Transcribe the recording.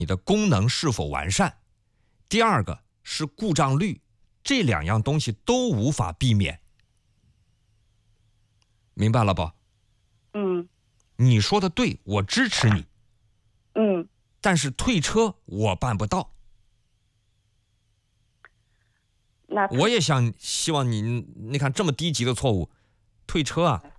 你的功能是否完善，第二个是故障率，这2样东西都无法避免。明白了不？你说的对，我支持你。但是退车我办不到。我也希望你看这么低级的错误，退车啊，